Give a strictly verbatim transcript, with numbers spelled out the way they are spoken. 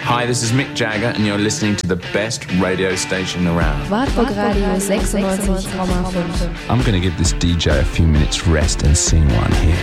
Hi, this is Mick Jagger and you're listening to the best radio station around. Wartburg Radio sechsundneunzig Komma fünf. I'm going to give this D J a few minutes rest and sing one here.